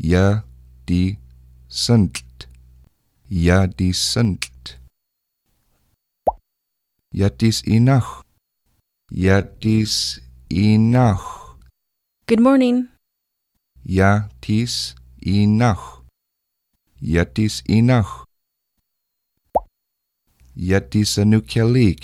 Ja, die sind. Ja, die sind. Ja, dies inach. Ja, dies inach. Good morning. Ja, dies inach. Ja, dies inach. Ja, dies anukelik.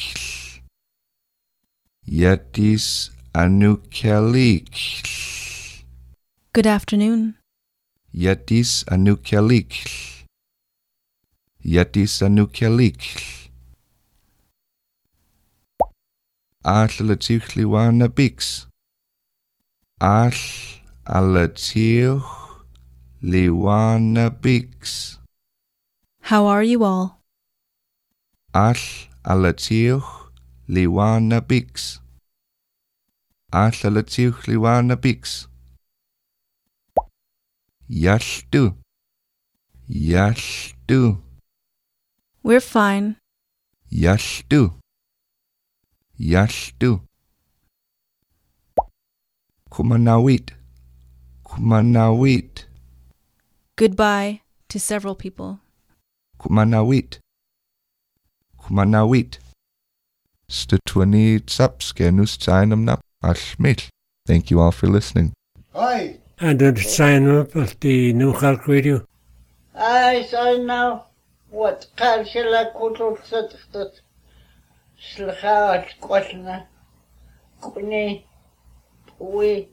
Ja, dies anukelik. Good afternoon. Ja, dies anukelik. Ja, dies anukelik. All liwana biks. All liwana biks. How are you all? All liwana biks. All liwana biks. Yashtu. Yashtu. We're fine. Yashtu. Yashtu. Kumanawit. Kumanawit. Goodbye to several people. Kumanawit. Kumanawit. Stutwani tsapskenus tsainam nap ashmil. Thank you all for listening. Hi. And to sign up at the New York Radio. I say now what Kalshila Kutul Sutfut Slhat Kotna Kuni We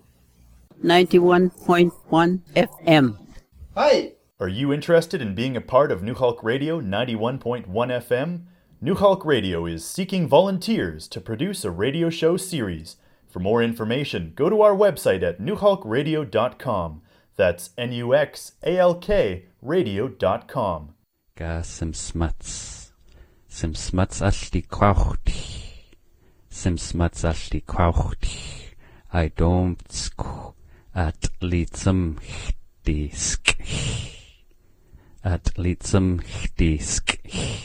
91.1 FM. Hi. Are you interested in being a part of New Hulk Radio 91.1 FM? New Hulk Radio is seeking volunteers to produce a radio show series. For more information, go to our website at newhulkradio.com. That's NUXALK radio.com. Ga sim smuts alli kwauchti. Sim smuts alli kwauchti. I don't sku at litsum disk. At litsum disk.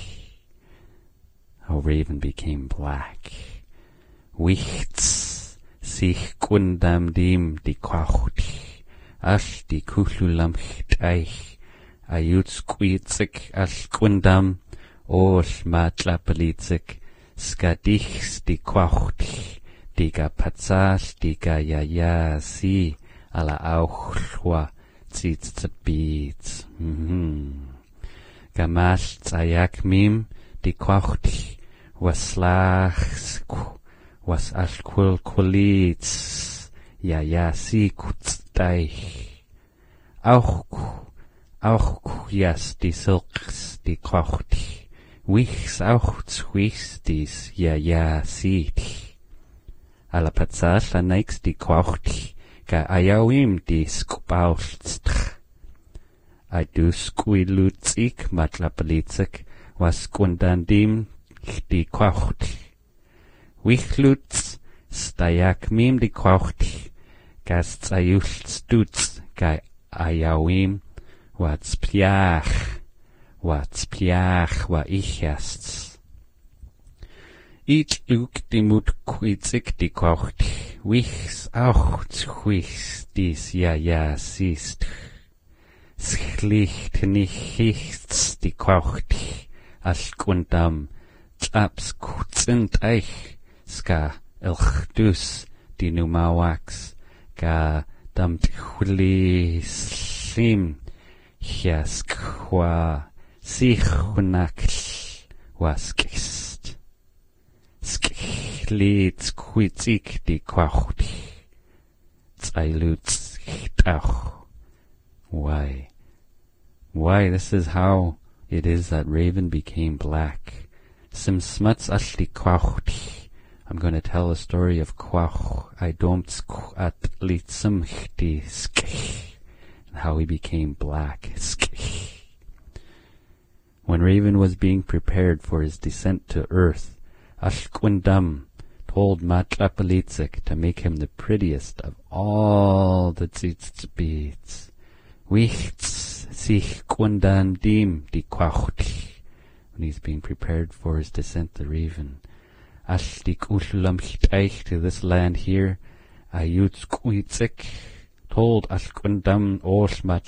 How Raven became black. Wichts sich kundam dim di kwauchti. Ash di kuhlulam eich. Ayut squeetzik ash kundam. Ol matlapelitzik. Skadichs di kwauchti. Diga patzas, diga yaya si. Ala auchwa tzitz Gamash tzayak mim di kwauchti. Was alkul kulitz. Yaya si kutzdaich. Auch jas die silks die kwauchti. Wichs auch zwichs dies yaya siet. Ala patzas la neix die kwauchti. Ga ayawim die skupaulstch. I do squilutzik matlapelitzik was kundandim die kwauchti. Wichlutz stayak mim die kwauchti. Gas tsayulstutz ga ayawim wats piach wa ichasts. Ich luk die mut kwitzik die kwauchti. Wichs auch zwichs dies ja siehst. Schlicht nichts die kwauchti. Als kundam tsaps kutzend eich. Ska elchdus die numawax. Ga damt chuli slim. Jaskwa sichunakl waskist. Sklit kwitzik die kwauchti. Zailutschtauch. Why this is how it is that Raven became black. Sim smuts ashli kwauchti. I'm going to tell a story of kwauch. I don't at litsum chti skich. How he became black. When Raven was being prepared for his descent to earth, Ashkwindam told Matlapelitzik to make him the prettiest of all the tzitz Wichts sich kwundam dim di kwauchti. When he's being prepared for his descent to Raven. Ashlik ushlam eich to this land here, Ayut squitzik told Ashkwindam Oshmat